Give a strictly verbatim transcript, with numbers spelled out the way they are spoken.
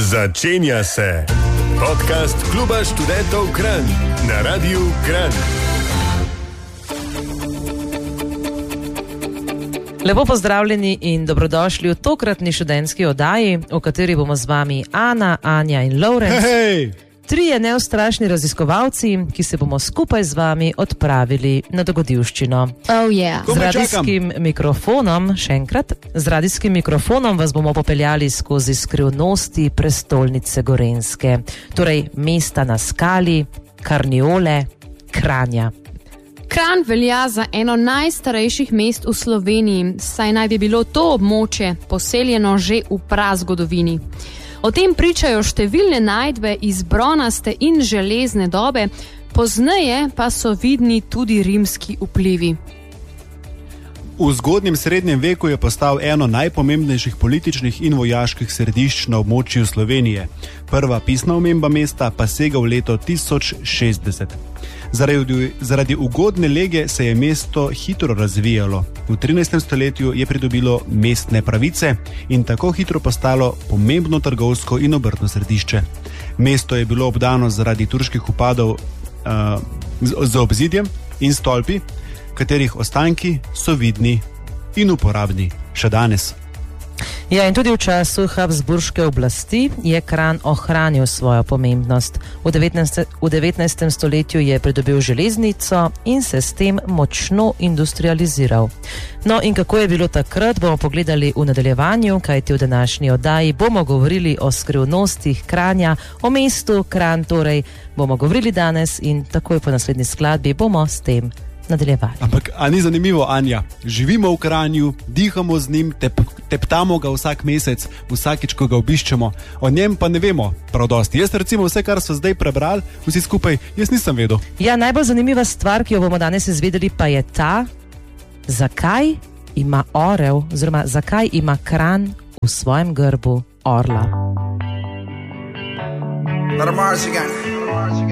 Začenja se podcast Kluba študentov Kranj na Radiu Kranj. Lepo pozdravljeni in dobrodošli v tokratni študentski oddaji, v kateri bomo z vami Ana, Anja in Lorenz. Hej! Trije neustrašni raziskovalci, ki se bomo skupaj z vami odpravili na dogodivščino. Oh, yeah. Z radijskim mikrofonom, še enkrat, z radijskim mikrofonom vas bomo popeljali skozi skrivnosti prestolnice Gorenjske, torej mesta na skali, Karniole, Kranja. Kranj velja za eno najstarejših mest v Sloveniji, saj naj bi bilo to območje poseljeno že v prazgodovini. O tem pričajo številne najdbe iz bronaste in železne dobe, pozneje pa so vidni tudi rimski vplivi. V zgodnjem srednjem veku je postal eno najpomembnejših političnih in vojaških središč na območju Slovenije. Prva pisna omemba mesta pa sega v leto tisoč šestdeset. Zaradi, zaradi ugodne lege se je mesto hitro razvijalo. V trinajstem stoletju je pridobilo mestne pravice in tako hitro postalo pomembno trgovsko in obrtno središče. Mesto je bilo obdano zaradi turških vpadov uh, z, z obzidjem in stolpi, katerih ostanki so vidni in uporabni še danes. Ja, in tudi v času habsburške oblasti je Kranj ohranil svojo pomembnost. V devetnajstem stoletju je pridobil železnico in se s tem močno industrializiral. No, in kako je bilo takrat, bomo pogledali v nadaljevanju, kajti v današnji oddaji bomo govorili o skrivnostih Kranja, o mestu Kranj, torej bomo govorili danes in takoj po naslednji skladbi bomo s tem nadaljevali. Ampak, a ni zanimivo, Anja? Živimo v Kranju, dihamo z njim, tep, teptamo ga vsak mesec, vsakič, ko ga obiščemo. O njem pa ne vemo prav dosti. Jaz recimo vse, kar so zdaj prebrali, vsi skupaj, jaz nisem vedel. Ja, najbolj zanimiva stvar, ki jo bomo danes izvedeli, pa je ta, zakaj ima orel, oziroma zakaj ima Kranj v svojem grbu orla.